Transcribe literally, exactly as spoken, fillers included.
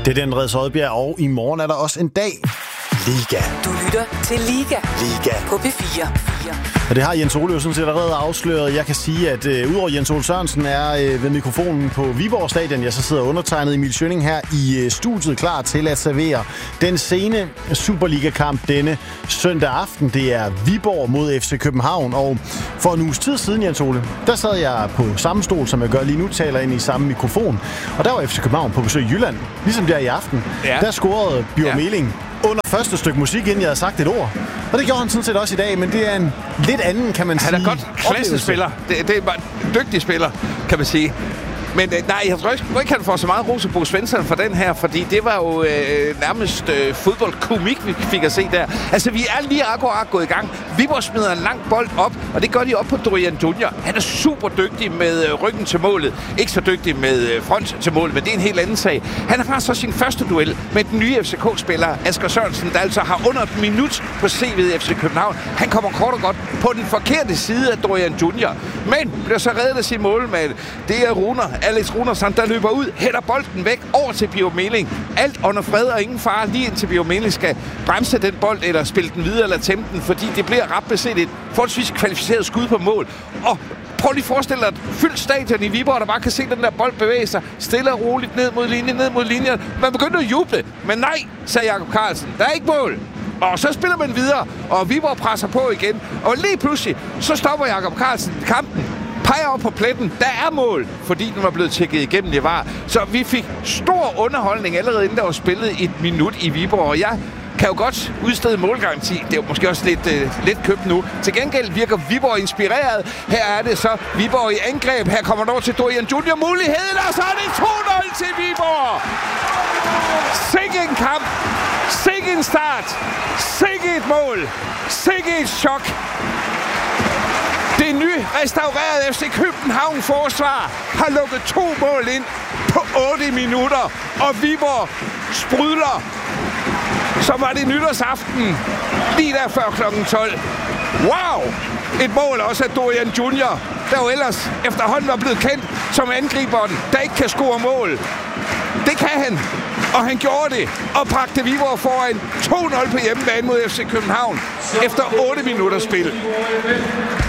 Det er den Andreas Odbjerg, og i morgen er der også en dag. Liga. Du lytter til Liga. Liga. På P fire. Og det har Jens Ole jo sådan set allerede afsløret. Jeg kan sige, at øh, udover Jens Ole Sørensen er øh, ved mikrofonen på Viborg Stadion, jeg så sidder undertegnet Emil Schønning her i øh, studiet, klar til at servere den sene Superliga-kamp denne søndag aften. Det er Viborg mod F C København, og for en uges tid siden, Jens Ole, der sad jeg på samme stol, som jeg gør lige nu, taler ind i samme mikrofon. Og der var F C København på besøg i Jylland, ligesom der i aften. Ja. Der scorede Bjørn ja. Meling under første stykke musik, inden jeg havde sagt et ord. Og det gjorde han sådan set også i dag, men det er en lidt anden, kan man sige. Han er godt klassespiller. Det, det er bare en dygtig spiller, kan man sige. Men nej, jeg tror ikke, ikke han får så meget ros af Bo Svensson for den her, fordi det var jo øh, nærmest øh, fodboldkomik, vi fik at se der. Altså, vi er lige akkurat gået i gang. Viborg smider en lang bold op, og det gør de op på Dorian Junior Han er super dygtig med øh, ryggen til målet. Ikke så dygtig med øh, front til målet, men det er en helt anden sag. Han har så sin første duel med den nye F C K-spiller, Asger Sørensen, der altså har under et minut på C V'et i F C København. Han kommer kort og godt på den forkerte side af Dorian Junior Men bliver så reddet af sin målmand. Det er Runer. Alex Runersson, der løber ud, hætter bolden væk over til Bjørn Meling. Alt under fred og ingen fare, lige indtil Bjørn Meling skal bremse den bold, eller spille den videre, eller tæmme den, fordi det bliver ret beset et forholdsvis kvalificeret skud på mål. Og prøv lige at forestille dig et fyldt stadion i Viborg, der bare kan se den der bold bevæge sig stille og roligt ned mod linjen, ned mod linjen. Man begyndte at juble, men nej, sagde Jakob Carlsen. Der er ikke mål. Og så spiller man videre, og Viborg presser på igen. Og lige pludselig, så stopper Jakob Carlsen kampen. Peger op på pletten. Der er mål, fordi den var blevet tjekket igennem det var. Så vi fik stor underholdning allerede inden der var spillet et minut i Viborg. Og jeg kan jo godt udstede målgaranti. Det er jo måske også lidt, øh, lidt købt nu. Til gengæld virker Viborg inspireret. Her er det så Viborg i angreb. Her kommer der over til Dorian Junior muligheden, og så er det to nul til Viborg. Sikke en kamp. Sikke en start. Sikke et mål. Sikke et chok. Det nyrestaurerede F C København forsvar har lukket to mål ind på otte minutter, og Viborg sprudler. Så var det nytårsaften lige der før klokken tolv. Wow! Et mål også af Dorian Junior, der jo ellers efterhånden var blevet kendt som angriberen, der ikke kan score mål. Det kan han, og han gjorde det, og bragte Viborg foran to nul på hjemmebane mod F C København efter otte minutter spil.